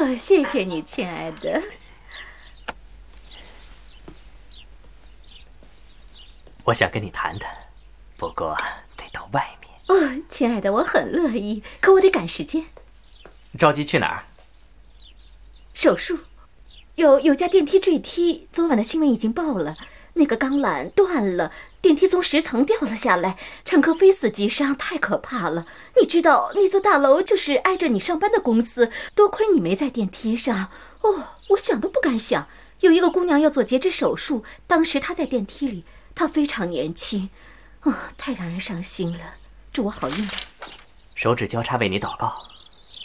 哦，谢谢你，亲爱的。 我想跟你谈谈，不过得到外面。 哦，亲爱的，我很乐意，可我得赶时间。 着急去哪儿？ 手术，有架电梯坠梯，昨晚的新闻已经报了，那个钢缆断了，电梯从10层掉了下来，乘客非死即伤，太可怕了。你知道那座大楼就是挨着你上班的公司，多亏你没在电梯上。哦，我想都不敢想，有一个姑娘要做截肢手术，当时她在电梯里，她非常年轻，太让人伤心了。祝我好运。 手指交叉为你祷告。